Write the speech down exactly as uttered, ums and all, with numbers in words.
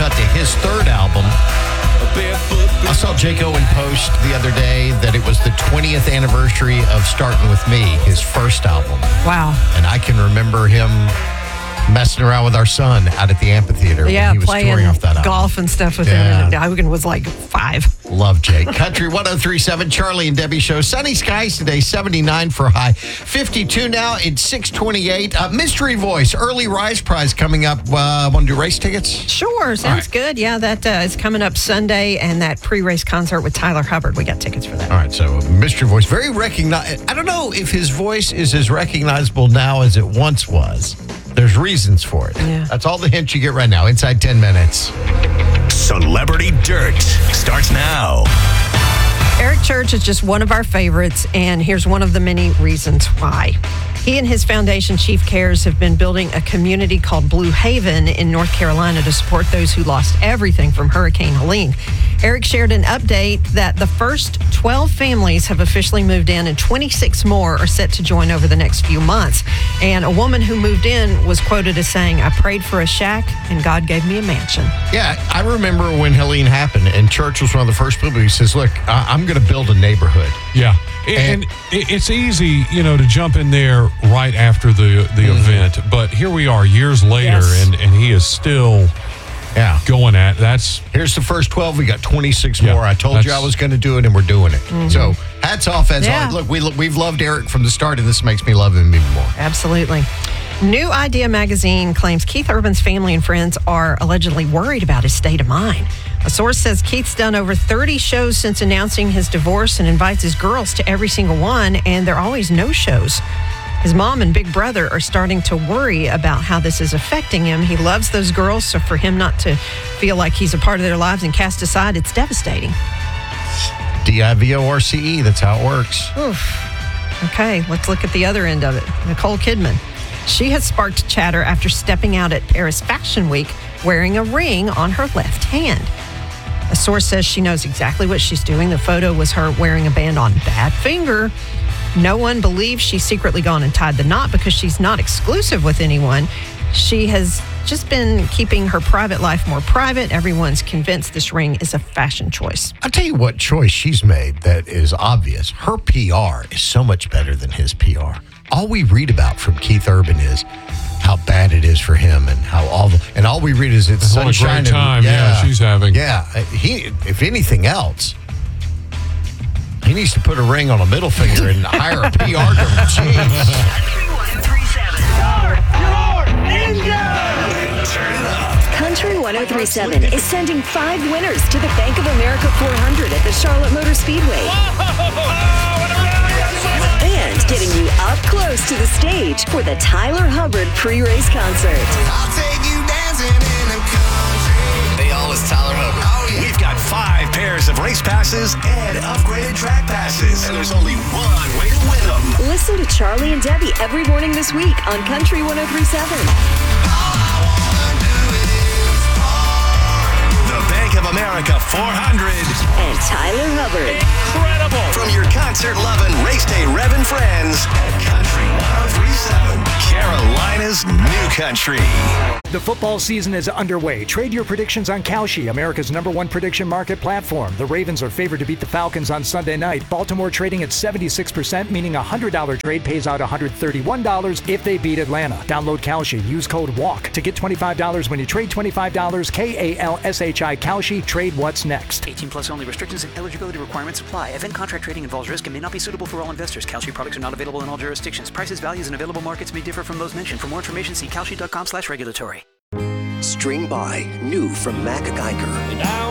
cut to his third album. I saw Jake Owen post the other day that it was the twentieth anniversary of Starting With Me, his first album. Wow. And I can remember him messing around with our son out at the amphitheater Yeah, when he was playing touring off that album. golf and stuff with Yeah. him. And Hogan was like five. Love Jake. Country one oh three point seven, Charlie and Debbie Show. Sunny skies today, seventy-nine for a high. fifty-two now, it's six twenty-eight. Uh, Mystery Voice, early rise prize coming up. Uh, Want to do race tickets? Sure, sounds right. good. Yeah, that uh, is coming up Sunday, and that pre-race concert with Tyler Hubbard. We got tickets for that. All right, so Mystery Voice, very recognized. I don't know if his voice is as recognizable now as it once was. There's reasons for it. Yeah. That's all the hints you get right now. Inside ten minutes. Celebrity Dirt starts now. Eric Church is just one of our favorites, and here's one of the many reasons why. He and his foundation, Chief Cares, have been building a community called Blue Haven in North Carolina to support those who lost everything from Hurricane Helene. Eric shared an update that the first twelve families have officially moved in, and twenty-six more are set to join over the next few months. And a woman who moved in was quoted as saying, "I prayed for a shack, and God gave me a mansion." Yeah, I remember when Helene happened, and Church was one of the first people who says, look, I- I'm going to build a neighborhood. Yeah. And, and it's easy, you know, to jump in there right after the the mm-hmm. event. But here we are years later, yes. and, and he is still yeah. going at that's. Here's the first twelve. We got twenty-six Yeah, more. I told you I was going to do it, and we're doing it. Mm-hmm. So hats off. As yeah. always. Look, we, we've loved Eric from the start, and this makes me love him even more. Absolutely. New Idea magazine claims Keith Urban's family and friends are allegedly worried about his state of mind. A source says Keith's done over thirty shows since announcing his divorce and invites his girls to every single one, and they're always no-shows. His mom and big brother are starting to worry about how this is affecting him. He loves those girls, so for him not to feel like he's a part of their lives and cast aside, it's devastating. D I V O R C E, that's how it works. Oof. Okay, let's look at the other end of it. Nicole Kidman. She has sparked chatter after stepping out at Paris Fashion Week wearing a ring on her left hand. A source says she knows exactly what she's doing. The photo was her wearing a band on that finger. No one believes she's secretly gone and tied the knot because she's not exclusive with anyone. She has just been keeping her private life more private. Everyone's convinced this ring is a fashion choice. I'll tell you what choice she's made that is obvious. Her P R is so much better than his P R. All we read about from Keith Urban is how bad it is for him and how all the, and all we read is it's what a sunshine. great time, and, yeah, she's having. Yeah, he, if anything else, he needs to put a ring on a middle finger and hire a P R girl. Jeez. Country one oh three point seven is sending five winners to the Bank of America four hundred at the Charlotte Motor Speedway. And getting you up close to the stage for the Tyler Hubbard pre-race concert. I'll take you dancing in the country. They all is Tyler Hubbard. Oh, yeah. We've got five pairs of race passes and upgraded track passes. And there's only one way to win them. Listen to Charlie and Debbie every morning this week on Country one oh three point seven. Bank of America four hundred. And Tyler Hubbard. Incredible. From your concert-loving, race day revving friends at Country one oh three point seven, Carolina's new country. The football season is underway. Trade your predictions on Kalshi, America's number one prediction market platform. The Ravens are favored to beat the Falcons on Sunday night. Baltimore trading at seventy-six percent, meaning a one hundred dollars trade pays out one hundred thirty-one dollars if they beat Atlanta. Download Kalshi. Use code WALK to get twenty-five dollars when you trade twenty-five dollars. K A L S H I Kalshi. Trade what's next. eighteen plus only. Restrictions and eligibility requirements apply. Event contract trading involves risk and may not be suitable for all investors. Kalshi products are not available in all jurisdictions. Prices, values, and available markets may differ from those mentioned. For more information, see kalshi dot com slash regulatory. String by, new from Mac Geiger. Now